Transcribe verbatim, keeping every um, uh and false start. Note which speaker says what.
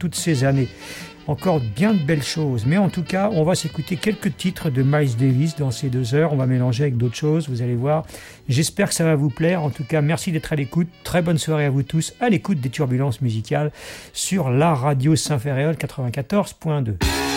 Speaker 1: toutes ces années. Encore bien de belles choses, mais en tout cas, on va s'écouter quelques titres de Miles Davis dans ces deux heures. On va mélanger avec d'autres choses, vous allez voir. J'espère que ça va vous plaire. En tout cas, merci d'être à l'écoute. Très bonne soirée à vous tous, à l'écoute des Turbulences musicales sur la radio Saint-Ferréol quatre-vingt-quatorze point deux.